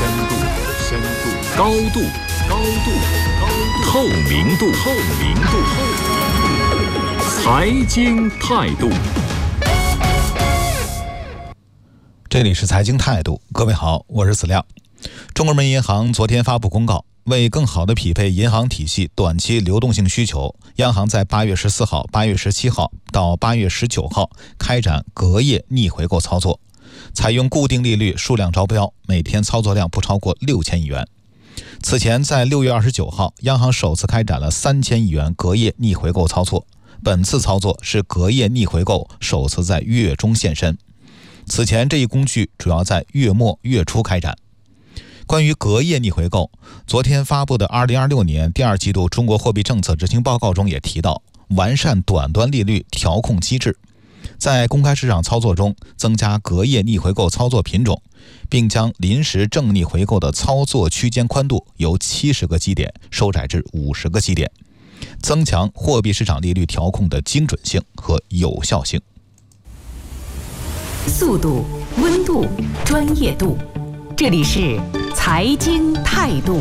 高度，透明度，财经态度。 这里是财经态度，各位好，我是子亮。中国人民银行昨天发布公告，为更好地匹配银行体系短期流动性需求，央行在8月14号、8月17号到8月19号开展隔夜逆回购操作，采用固定利率数量招标，每天操作量不超过6000亿元。此前在6月29号，央行首次开展了3000亿元隔夜逆回购操作，本次操作是隔夜逆回购首次在月中现身。此前这一工具主要在月末月初开展。关于隔夜逆回购，昨天发布的2026年第二季度中国货币政策执行报告中也提到，完善短端利率调控机制，在公开市场操作中增加隔夜逆回购操作品种，并将临时正逆回购的操作区间宽度由70个基点收窄至50个基点，增强货币市场利率调控的精准性和有效性。 速度、温度、专业度，这里是财经态度。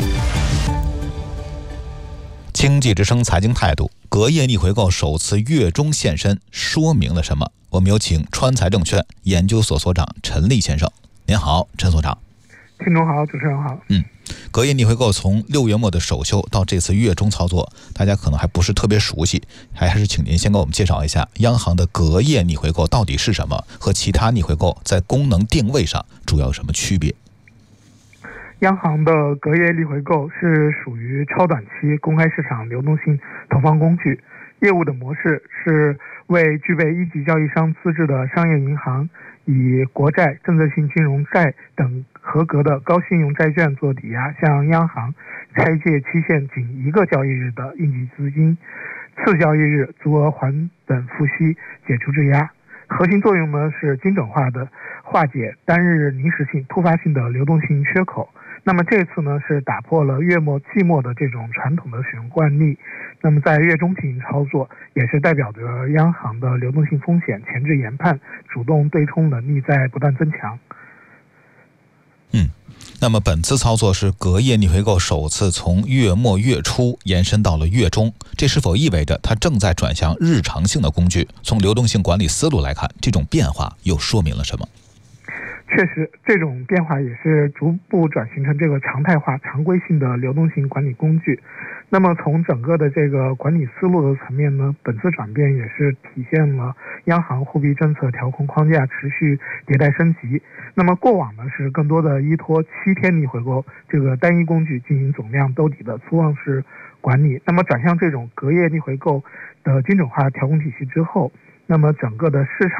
经济之声财经态度，隔夜逆回购首次月中现身，说明了什么？我们有请川财证券研究所所长陈立先生。您好，陈所长。 听众好，主持人好。 隔夜逆回购从6月末的首秀到这次月中操作，大家可能还不是特别熟悉，还是请您先给我们介绍一下央行的隔夜逆回购到底是什么，和其他逆回购在功能定位上主要有什么区别？ 央行的隔夜逆回购是属于超短期公开市场流动性投放工具，业务的模式是为具备一级交易商资质的商业银行，以国债、政策性金融债等合格的高信用债券做抵押，向央行拆借期限仅1个交易日的应急资金，次交易日足额还本付息，解除质押。核心作用呢是精准化的化解单日临时性、突发性的流动性缺口。那么这次呢是打破了月末季末的这种传统的使用惯例，那么在月中进行操作，也是代表着央行的流动性风险前置研判、主动对冲能力在不断增强。 那么本次操作是隔夜逆回购首次从月末月初延伸到了月中，这是否意味着它正在转向日常性的工具？从流动性管理思路来看，这种变化又说明了什么？ 确实，这种变化也是逐步转型成这个常态化、常规性的流动性管理工具。那么从整个的这个管理思路的层面呢，本次转变也是体现了央行货币政策调控框架持续迭代升级。那么过往呢是更多的依托7天逆回购这个单一工具进行总量兜底的粗放式管理，那么转向这种隔夜逆回购的精准化调控体系之后，那么整个的市场